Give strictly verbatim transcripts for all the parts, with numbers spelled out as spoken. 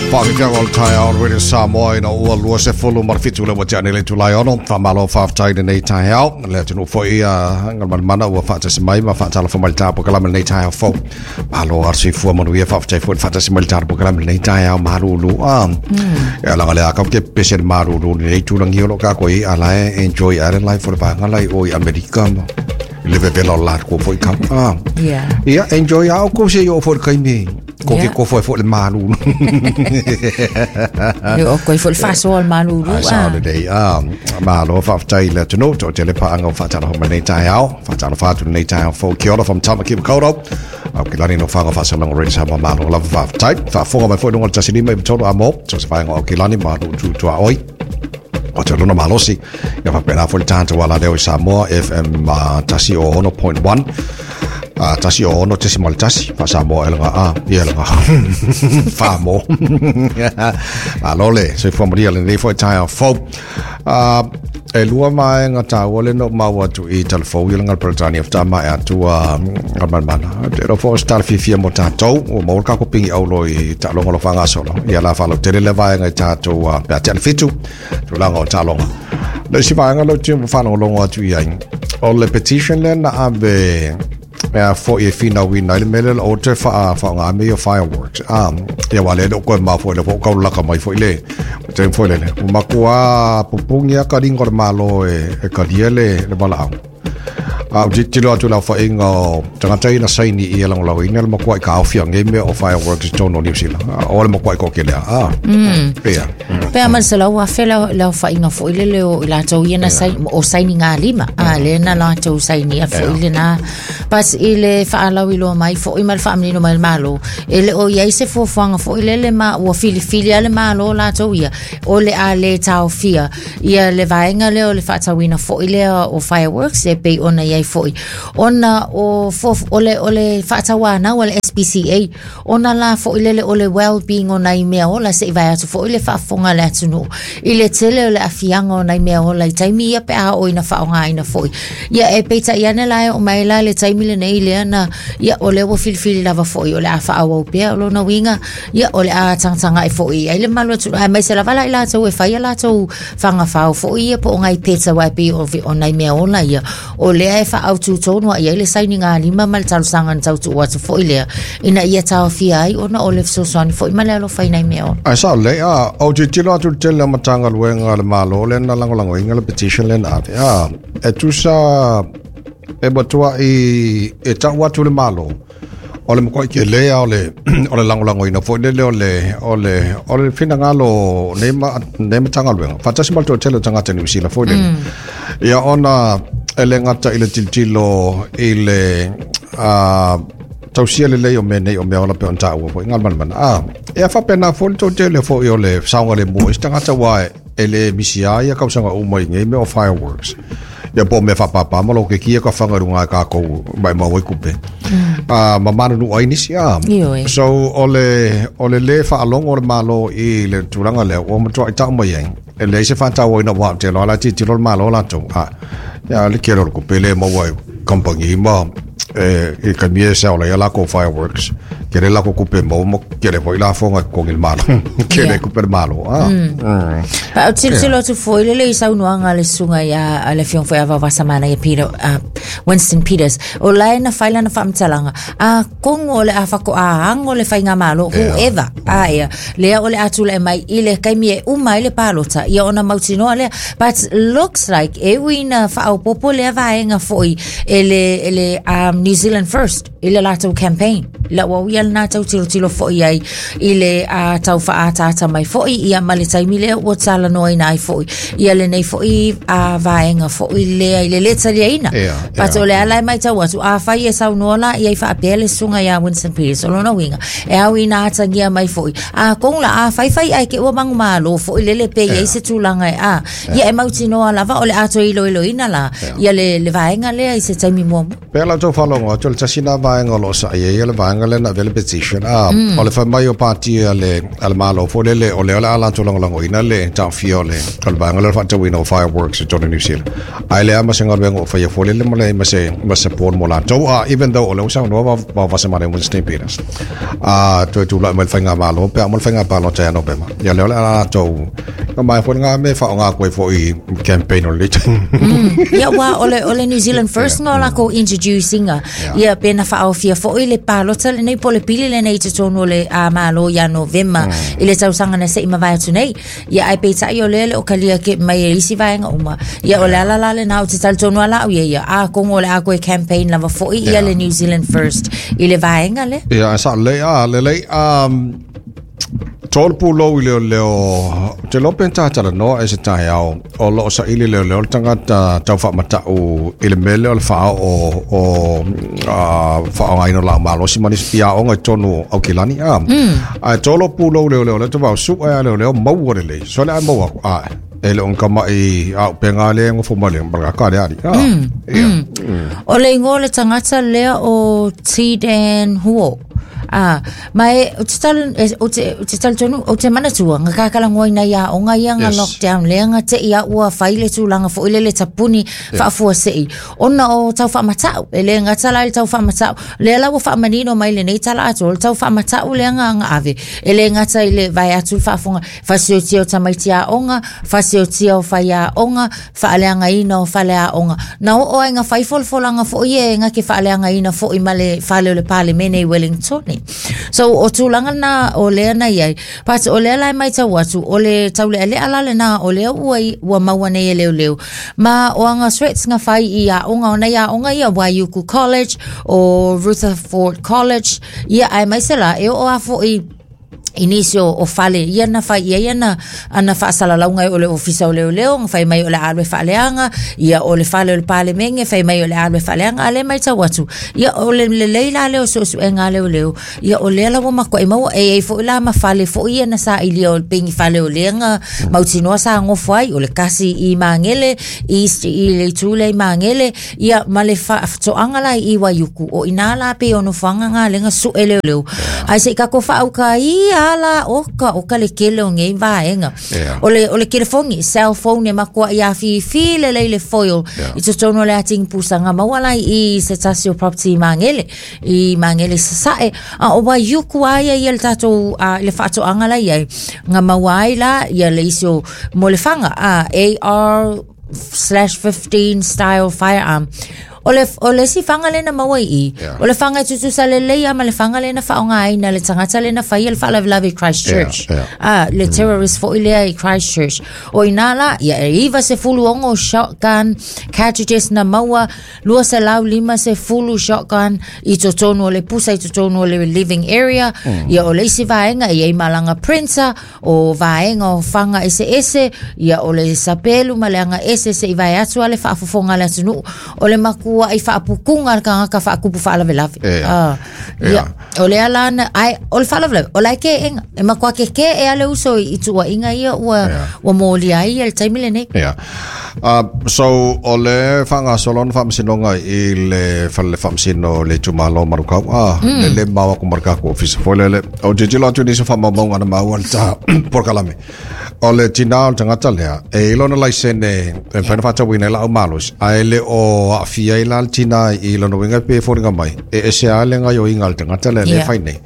Whakika o tai ao rere Samoa ina ua lua se fulu marfitu le wati ane le tulai ono whamalo whaftai le nei tai ao le tunu fo i a ngal mana ua whata se mai ma whata la whamali tāpo kalama nei tai ao fo malo arsi fua manu ia whaftai fo whata se mai tāpo kalama nei tai ao marulu a e langa le akam ke pese marulu nei tulangi olo ka koi alae enjoy are life for ba ngalai o i Amerika le vevela o lar ko fo i kam a ia enjoy ao ko se yo fo kai mi ko ke ko fo fo le marulu o ko fo faso al marulu a sa le dei a malo fa tai le no to te le pa anga fa ta ho nei tai ao fa ta fa tu nei tai ao fo ki ora from tama ki ko ro a ki lani no fa fa sa long rin sa ma malo la fa tai fa fo ma fo no ta sini mai to amo so sa fa ngo ki lani ma tu tu oi o te luna malosi ia fa pena fo tanto wala de Samoa F M tasi o one point one a tasi o no tesi mal tasi fa Samoa elanga a ia elanga fa mo alole so fo maria le nei fo tai fo a e lua mai nga ta wole no ma wa tu i telefo i langa Britania afta ma a tu a man man te ro fo star fi fi mo ta to o mo ka ko pingi au lo i ta longo lo fanga solo ia la fa lo te le vai nga ta to a pe te fitu tu langa ta longa le si vai nga lo ti fa no longo tu ia o le petition le na abe e fo e fina wi na le mele o te fa fa nga me fireworks um ia wale do ko ma fo le fo ka la ka mai fo le te fo le ma kwa pupungia ka ringo malo e e ka diele le bala a ti lo tu la fa ingo tanga tai na sai ni ia lang lawi nel ma kwa ka ofia game o fireworks to no New Zealand o le ma kwa ko ke le ah ia pe amal se la wa fe la la fa inga fo ile le o la to ia na sai o sai ni nga lima a le na la to sai ni fo ile na pas ile fa la wi lo mai fo i mal fa amni no mal malo ele o ia se fo fanga fo ile le ma o fili fili ale malo la to ia o le a le tau fia ia le vainga le o le fa tawina fo ile o fireworks e pe ona ia foi ona o fo ole ole fa tawana o le S P C A ona la fo ile le ole well being ona i mea ola se vai atu fo ile fa fonga le atu no ile tele ole afianga ona i mea ola i taimi ia pe a o ina fa onga ina foi ia e pe ta ia ne la o mai la le taimi le nei le ana ia ole wo fil fil lava foi ole a fa o pe o na winga ia ole a tangtanga e foi ile malo tu mai se la vala ila tu e fa ia la tu fanga fa fo ia po onga i peta wa pe o ona i mea ola ia ole e fa au tu tonu ia ile signing a lima mal tal sangan tau tu wat foi le ina ia tau fia ai ona ole so son foi malelo fa ina mea ai sa le a o ti ti la tu te le matanga luenga le malo le na lango lango inga le petition le na a e tu sa e batua i e ta watu le malo ole mo ko ke le ole ole lango lango ina foi le ole ole ole fina ngalo ne ma ne matanga luenga fa ta simal to tele tanga tani sila foi le ia ona ele ngata ile tiltilo ile a tausia le le o me nei o me ola pe onta o po ngal man man a e fa pena fo to tele fo yo le saunga le mo sta ngata wa ele misia ia ka sanga o mai ngai me o fireworks ya po me fa papa mo lo ke kia ka fanga runga ka ko mai mo we kupe a mama no ai nisia so ole ole le fa along or malo i le turanga le o mo to ta mo yang ele se fa ta wo no wa te lo la ti ti lo malo la to a ya le quiero ko pele mo wa compagnie mo eh e cambié sa la la ko fireworks quiere la ko kupe mo mo quiere foi la fonga con el malo quiere kupe malo ah pa til til lo tu foi le le sa no anga le sunga ya ale fion foi ava va semana ya Peter Winston Peters o la na faila na fam talanga a con ole a fa ko a ango le fainga malo whoever a ya le ole atu le mai ile kai mi u mai le palota ya ona mautino ale but looks like e wina fa o popo le va enga foi ele ele um New Zealand First ile la to campaign la wa ia na tau tilo tilo foi ai ile a tau fa ata ata mai foi ia male tai mile o tsala no ina ai foi ia le nei foi a vaenga foi le ile le tsali ina pa to le ala mai tau atu a fa ia sau no la ia fa pele sunga ya Winston Peters lo no winga e a wina ata gia mai foi a kong la a fai fai ai ke o mang malo foi le le pe ia se tulanga a ia e mau tino ala va ole ato ilo ilo ina la ah ia le le vaenga le i se taimi mo pela to falongo to le sina vaenga lo sa ia le vaenga le na vele petition ah o le fa mai o party ale al malo fo le le o le ala to long long ina le ta fiole al vaenga le fa to we no fireworks to New Zealand ai le ama singa vengo fa ia fo le mo le ma se ma se por mo la to ah even though o le sa no va va se mare mo ste piras ah to to la mo fanga malo pe mo fanga palo ta no pe ma ia le ala to ko mai fo nga me fa nga ko fo i campaign o le ia wa ole ole New Zealand First nga la ko introducing ia pena fa o fia fo ile palo tele nei pole pili le nei te tono le a malo ya November ile tau sanga na se ima vai tu nei ia ai pe ta yo le o kalia ke mai isi vai nga uma ia ole ala la le na o te tal tono ala ia ia a ko ngole a ko campaign lava fo ia le New Zealand First ile vai nga le ia sa le a le le um tol pulo ile le te lo penta tala no e se tai au o lo sa ile le le tanga ta ta fa mata o ile mele o fa o o a fa ai no la malo si mani ia o ngai tonu au kilani a a tolo pulo le le te va su a le le mo wo le so le mo a ele on kama i a penga le ngo fo male ba ka le ari ah o le ngole tangata le o Tidan Huo ah mai o te tal o te o te tal tonu o te mana tua nga ka kala ngoi na ia o nga ia nga lockdown le nga te ia ua faile tu langa fo ile le tapuni fa fo sei ona o tau fa matau le nga tala le tau fa matau le la wo fa manino mai le nei tala atu tau fa matau le nga nga ave ele nga tai le vai atu fa fonga fa sio tio tamai tia onga fa sio tio fa ia onga fa le nga ino fa le onga na o nga fai fol folanga fo ye nga ke fa le nga ina fo i male fa le pale mene Wellington so o tulanga na o le na ia pas o le lai mai tau atu o le tau le ale ala le na o le uai ua maua nei leo leo ma o anga sweats nga fai ia onga ona ia onga ia Waiuku College o Rutherford College ia ai mai sela e o afo i inicio o fale ia na fai ia na ana fa sala launga o le ofisa o le leo fai mai o le alwe faleanga ia o le fale o le pale menge fai mai o le alwe faleanga ale mai tawatu ia o le leila le o so so enga le leo ia o le la mo ko mau e e fo la ma fale fo ia na sa ili o pingi fale o lenga mautino sa ngo fai o le kasi i mangele east i le tule mangele ia male fa to angala i Waiuku o inala pe ono fanga nga lenga su ele leo ai se ka ko fa au kai ala oka oka le kele o ngei vaenga ole ole telephone cell phone e makua ia fi fi le le foil i to tono le ating pusanga mawala i se tasio property mangele i mangele sae a o Waiuku ai ia le tato le fato angala ia nga mawaila ia le iso mo le fanga a A R slash fifteen style firearm ole ole si fanga le na mawai i ole fanga tutu sale le ya male fanga le na faonga ai na le tangata le na fa il fa la love Christchurch ah le terrorist fo ile ai Christchurch o inala ya iva se fulu ongo shotgun cartridges na maua lua se lau lima se fulu shotgun i totono le pusa i totono le living area ya ole si vaenga i malanga printer o vaenga o fanga ese ese ya ole sapelu malanga ese se i vai atu ale fa fofonga le tunu ole maku ai fa pukunga ka ka fa kupu fa la vela ah ya ole ala na ai ol fa la vela ole ke en e ma kwa ke ke e ale uso i tu inga ia wa wa moli ai el taimile ne ya uh so ole fanga solon fam sinonga i le fa le fam sino le tumalo maruka ah le le mawa ko marka ko office fo le o jijilo tu ni so fam mo ngana ma wal ta por kalame ole tina tanga talea e lona laisene e fa fa tawina la malos ai le o afia la tina i lona winga pe fo nga mai e se ale nga yo ingal tanga tale le fa nei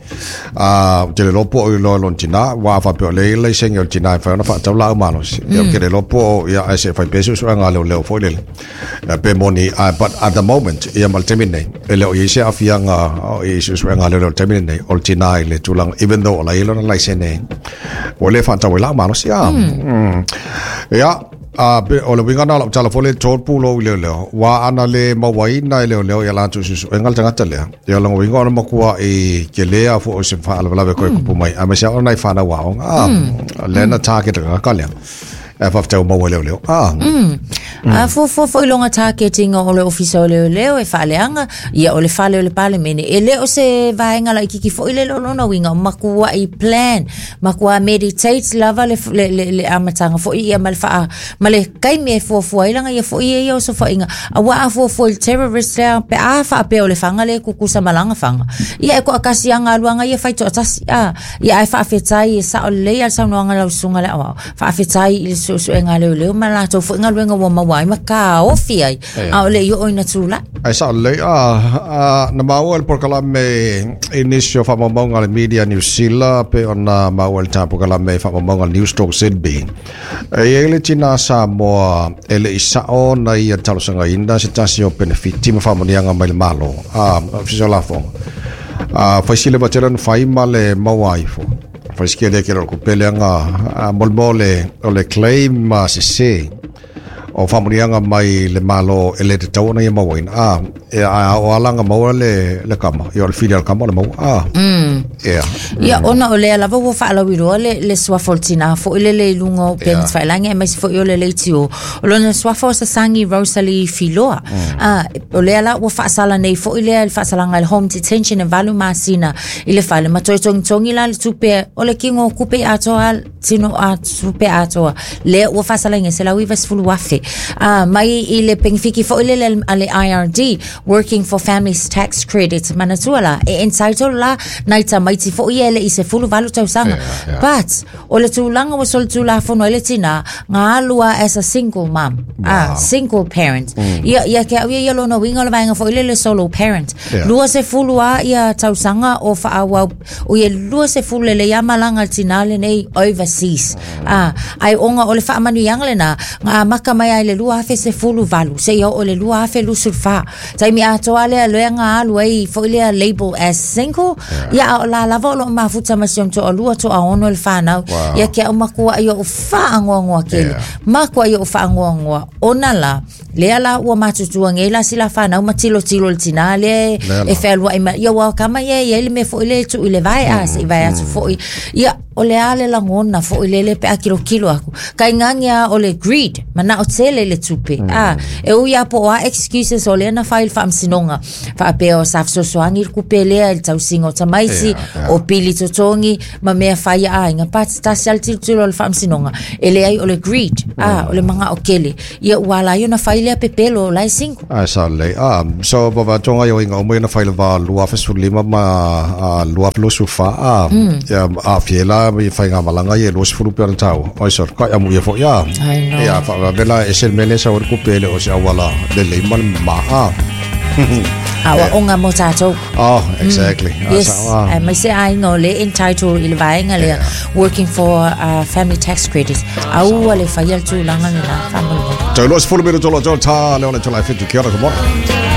a te le lopo i lo lon tina wa fa pe le le senyo tina fa na fa tawla malos yo ke le lopo ya se fa peso so nga le le fo le pe moni but at the moment ia mal temine le o ise afia nga i so nga le le temine ol tina le tulang even though la lona laisene o le fa tawla malos ya Mm. Ya a be o le winga na la tala fole tol pulo le le wa ana le mawai na le le ya la tu su engal tanga tele ya la winga ona makua e ke le a fo se fa la la ko ko mai a me se ona fa na wa a le na target ka ka le e fa tau mo leo leo ah mm a fo fo fo longa targeting o le officer leo leo e fa leanga ia o le fa leo le pale mene e le o se vaenga la ikiki fo ile lo no winga makua i plan makua meditate lava le le le amatanga fo ia mal fa male kai me fo fo ilanga ia fo ia o so fo inga a wa fo fo terrorist pe a fa pe o le fanga le kukusa malanga fanga ia e ko akasi anga luanga ia fai to atasi a ia ai fa fetai sa o le ia sa no anga la sunga le a fa fetai il so so enga le le mala to fo inga luanga wa mawai maka o fi ai a le yo ina tula ai sa le a na mawal por kala me inicio fa mamonga le media New Zealand pe ona mawal ta por kala me fa mamonga news talk Sydney e ele tina sa mo ele isa o na ia talo sanga inda se tasi o benefit tima fa monianga mai malo a official la fo a fa sile bateran fai male mawai fo fa skele ke ro ko pelenga molmole o le claim ma se se o fa monianga mai le malo ele te tau na ia mawai a e a o alanga mawale le kama yo le filial kama le maw a mm yeah ia ona o le lava wo fa la wiro le le swafoltina fo ile le lungo pen fa langa mai fo yo le leitio o lona swafo sa sangi Rosalie Filoa ah o le ala wo fa sala nei fo ile fa sala ngal home detention e valu masina ile fa le matoi tong tongi la tupe o le kingo kupe atoal tino a tupe atoa le wo fa sala nge se la wiva sfulu wafe ah mai ile pengfiki fo ile le ale I R D working for families tax credits manatuala e entitled la naita maiti fo ile i se fulu valu tau sanga yeah, yeah. But o le tulanga wa sol tula fo no ile tina nga alua as a single mom wow. ah single parent mm. ia ia ke ia ia lo no winga le vanga fo ile le solo parent yeah. Lua se fulu a ia tau sanga o fa awa o ia lua se fulu le ia malanga tina le nei overseas mm. ah ai onga o le fa manu yang le na nga maka mai le lua fe se fulu valu se ia o le lua fe lu sulfa tai mi ato ale le nga alu ai fo ile label as single yeah. Ia la la volo ma futa masion to lua to ono le fana wow. Ia ke o makua ia o fa ngwa kele yeah. Makua ia o fa ngwa ona la le ala o matutu ngela sila fana o matilo tilo le tinale e felwa ia wa kama ia ia le me fo ile tu ile vai as i vai as fo ia o le ale la ngona fo ile le pe akilo kilo aku kai ngania o le greed mana o tele le tupe mm. Ah e o ia po a excuses o le na file fam sinonga fa pe o saf so soangi ku pele el tau singo tamaisi yeah, yeah. O pili totongi ma me fa ia nga pat sta sal tilo le fam sinonga ele ai o le greed mm. Ah o le manga o kele ia wala yo na file pe pelo lai cinco ah sale ah so baba tonga yo inga o me na file va lua fa su lima ma lua plus su fa ah ya a fiela mi fa nga malanga ye los furu per tau o so ka ya mu ye fo ya ya fa bela esel mele sa or ku pele o sa wala le le man ma ah awa onga mo tato oh exactly mm. Yes I may say I know le entitled il vaenga le working for uh, family tax credits au le fa yal tu langa na family to los fulu be to lo ta le ole to la fit to kia ko